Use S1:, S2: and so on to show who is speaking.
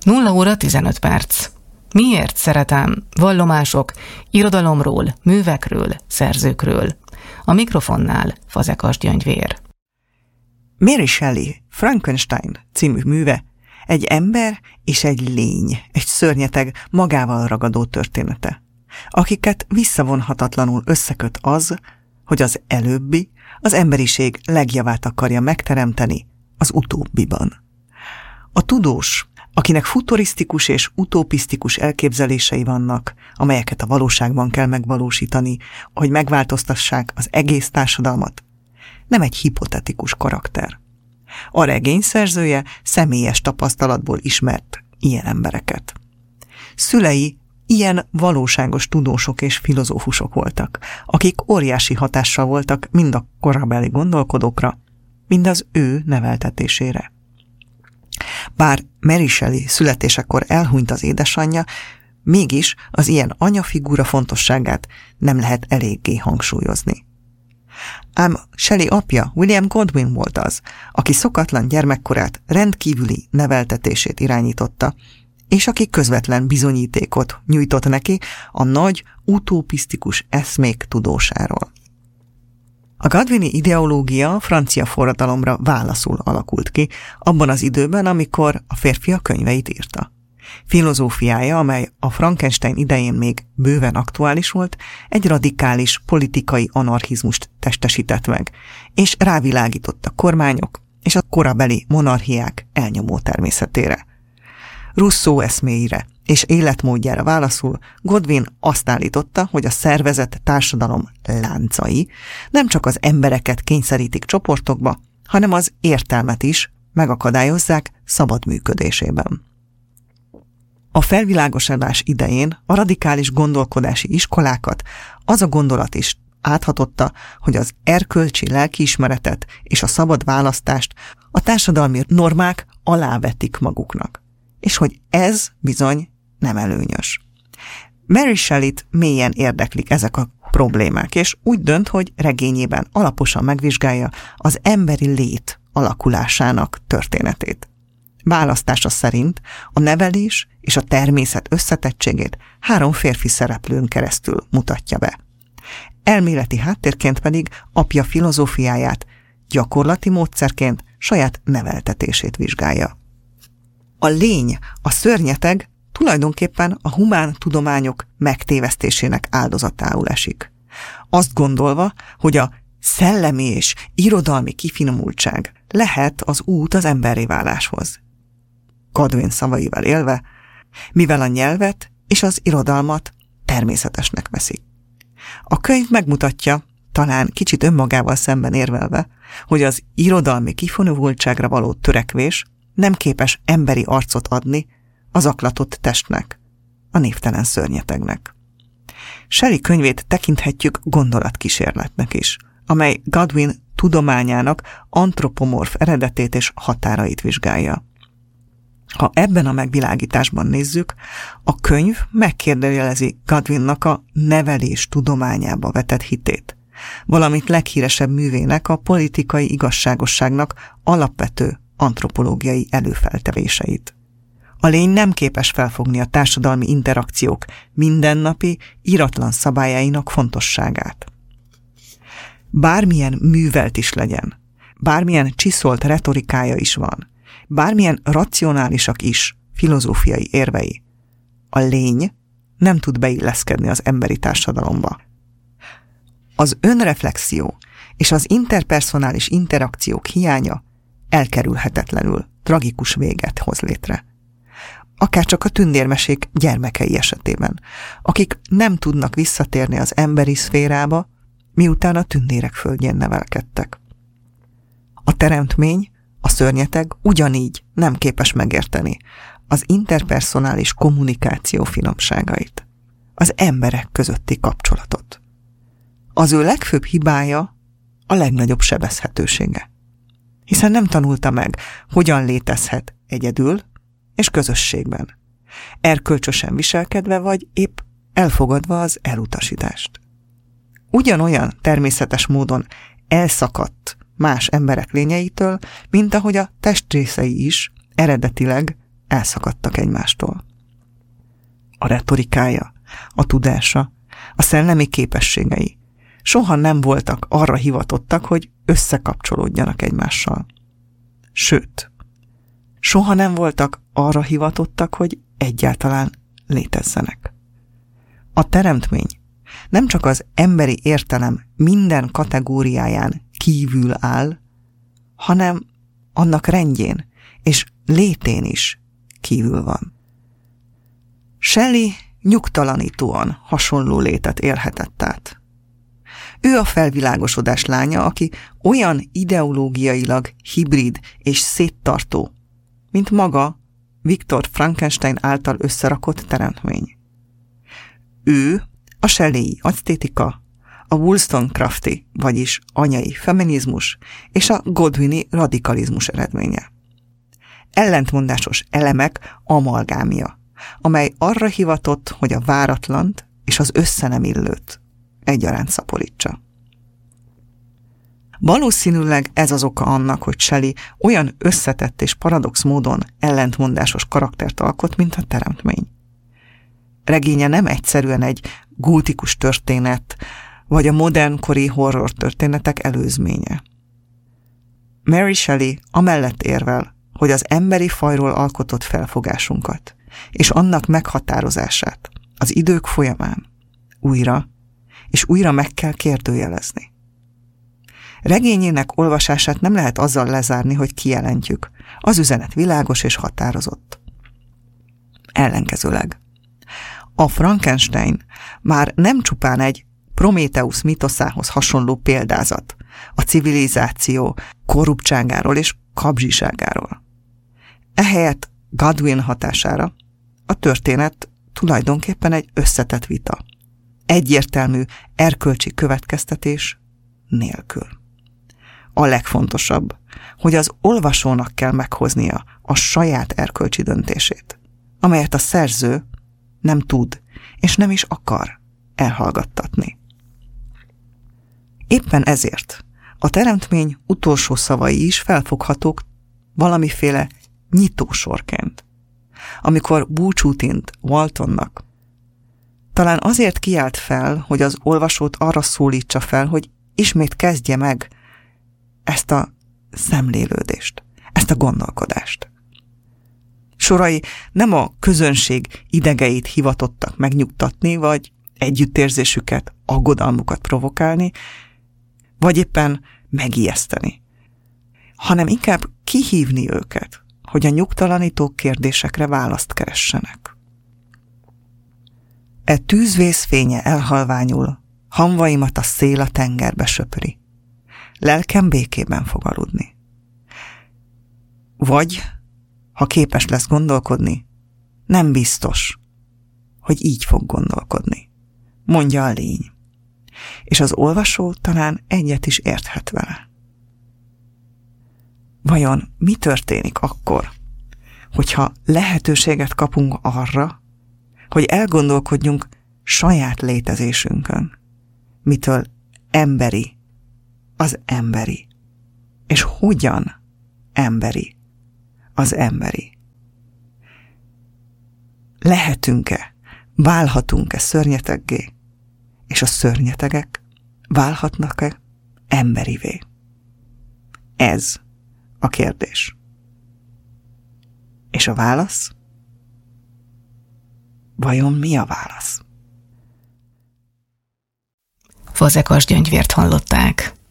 S1: 0 óra 15 perc. Miért szeretem? Vallomások, irodalomról, művekről, szerzőkről. A mikrofonnál Fazekas Gyöngyvér.
S2: Mary Shelley Frankenstein című műve egy ember és egy lény, egy szörnyeteg magával ragadó története, akiket visszavonhatatlanul összeköt az, hogy az előbbi az emberiség legjavát akarja megteremteni az utóbbiban. A tudós, akinek futurisztikus és utopisztikus elképzelései vannak, amelyeket a valóságban kell megvalósítani, hogy megváltoztassák az egész társadalmat, nem egy hipotetikus karakter. A regény szerzője személyes tapasztalatból ismert ilyen embereket. Szülei ilyen valóságos tudósok és filozófusok voltak, akik óriási hatással voltak mind a korabeli gondolkodókra, mind az ő neveltetésére. Bár Mary Shelley születésekor elhunyt az édesanyja, mégis az ilyen anyafigura fontosságát nem lehet eléggé hangsúlyozni. Ám Shelley apja, William Godwin volt az, aki szokatlan gyermekkorát rendkívüli neveltetését irányította, és aki közvetlen bizonyítékot nyújtott neki a nagy, utopisztikus eszmék tudósáról. A godwini ideológia a francia forradalomra válaszul alakult ki, abban az időben, amikor a férfi a könyveit írta. Filozófiája, amely a Frankenstein idején még bőven aktuális volt, egy radikális politikai anarchizmust testesített meg, és rávilágított a kormányok és a korabeli monarchiák elnyomó természetére. Rousseau eszméire és életmódjára válaszul Godwin azt állította, hogy a szervezett társadalom láncai nem csak az embereket kényszerítik csoportokba, hanem az értelmet is megakadályozzák szabad működésében. A felvilágosodás idején a radikális gondolkodási iskolákat az a gondolat is áthatotta, hogy az erkölcsi lelkiismeretet és a szabad választást a társadalmi normák alávetik maguknak, és hogy ez bizony nem előnyös. Mary Shelleyt mélyen érdeklik ezek a problémák, és úgy dönt, hogy regényében alaposan megvizsgálja az emberi lét alakulásának történetét. Választása szerint a nevelés és a természet összetettségét 3 férfi szereplőn keresztül mutatja be. Elméleti háttérként pedig apja filozófiáját, gyakorlati módszerként saját neveltetését vizsgálja. A lény, a szörnyeteg tulajdonképpen a humán tudományok megtévesztésének áldozatául esik. Azt gondolva, hogy a szellemi és irodalmi kifinomultság lehet az út az emberré váláshoz. Godwin szavaival élve, mivel a nyelvet és az irodalmat természetesnek veszik. A könyv megmutatja, talán kicsit önmagával szemben érvelve, hogy az irodalmi kifinomultságra való törekvés nem képes emberi arcot adni az aklatott testnek, a névtelen szörnyetegnek. Shelley könyvét tekinthetjük gondolatkísérletnek is, amely Godwin tudományának antropomorf eredetét és határait vizsgálja. Ha ebben a megvilágításban nézzük, a könyv megkérdőjelezi Godwinnak a nevelés tudományába vetett hitét, valamint leghíresebb művének, a politikai igazságosságnak alapvető antropológiai előfeltevéseit. A lény nem képes felfogni a társadalmi interakciók mindennapi, íratlan szabályainak fontosságát. Bármilyen művelt is legyen, bármilyen csiszolt retorikája is van, bármilyen racionálisak is filozófiai érvei, a lény nem tud beilleszkedni az emberi társadalomba. Az önreflexió és az interpersonális interakciók hiánya elkerülhetetlenül tragikus véget hoz létre. Akárcsak a tündérmesék gyermekei esetében, akik nem tudnak visszatérni az emberi szférába, miután a tündérek földjén nevelkedtek. A teremtmény, a szörnyeteg ugyanígy nem képes megérteni az interpersonális kommunikáció finomságait, az emberek közötti kapcsolatot. Az ő legfőbb hibája a legnagyobb sebezhetősége, hiszen nem tanulta meg, hogyan létezhet egyedül és közösségben, erkölcsösen viselkedve vagy épp elfogadva az elutasítást. Ugyanolyan természetes módon elszakadt más emberek lényeitől, mint ahogy a testrészei is eredetileg elszakadtak egymástól. A retorikája, a tudása, a szellemi képességei soha nem voltak arra hivatottak, hogy összekapcsolódjanak egymással. Sőt, soha nem voltak arra hivatottak, hogy egyáltalán létezzenek. A teremtmény nem csak az emberi értelem minden kategóriáján kívül áll, hanem annak rendjén és létén is kívül van. Shelley nyugtalanítóan hasonló létet élhetett át. Ő a felvilágosodás lánya, aki olyan ideológiailag hibrid és széttartó, mint maga Viktor Frankenstein által összerakott teremtmény. Ő a Shelley-i esztétika, a Wollstonecrafti, vagyis anyai feminizmus és a Godwini radikalizmus eredménye. Ellentmondásos elemek amalgámja, amely arra hivatott, hogy a váratlant és az összenemillőt egyaránt szaporítsa. Valószínűleg ez az oka annak, hogy Shelley olyan összetett és paradox módon ellentmondásos karaktert alkot, mint a teremtmény. Regénye nem egyszerűen egy gótikus történet, vagy a modernkori horror történetek előzménye. Mary Shelley amellett érvel, hogy az emberi fajról alkotott felfogásunkat és annak meghatározását az idők folyamán újra és újra meg kell kérdőjelezni. Regényének olvasását nem lehet azzal lezárni, hogy kijelentjük, az üzenet világos és határozott. Ellenkezőleg. A Frankenstein már nem csupán egy Prométheusz mitoszához hasonló példázat a civilizáció korruptságáról és kapzsiságáról. Ehelyett Godwin hatására a történet tulajdonképpen egy összetett vita. Egyértelmű erkölcsi következtetés nélkül. A legfontosabb, hogy az olvasónak kell meghoznia a saját erkölcsi döntését, amelyet a szerző nem tud és nem is akar elhallgattatni. Éppen ezért a teremtmény utolsó szavai is felfoghatók valamiféle nyitósorként. Amikor búcsút int Waltonnak, talán azért kiált fel, hogy az olvasót arra szólítsa fel, hogy ismét kezdje meg ezt a szemlélődést, ezt a gondolkodást. Sorai nem a közönség idegeit hivatottak megnyugtatni, vagy együttérzésüket, aggodalmukat provokálni, vagy éppen megijeszteni, hanem inkább kihívni őket, hogy a nyugtalanító kérdésekre választ keressenek. E tűzvész fénye elhalványul, hamvaimat a szél a tengerbe söpöri. Lelkem békében fog aludni. Vagy, ha képes lesz gondolkodni, nem biztos, hogy így fog gondolkodni, mondja a lény. És az olvasó talán egyet is érthet vele. Vajon mi történik akkor, hogyha lehetőséget kapunk arra, hogy elgondolkodjunk saját létezésünkön, mitől emberi az emberi, és hogyan emberi az emberi. Lehetünk-e, válhatunk-e szörnyeteggé, és a szörnyetegek válhatnak-e emberivé? Ez a kérdés. És a válasz? Vajon mi a válasz?
S1: Fazekas Gyöngyvért hallották.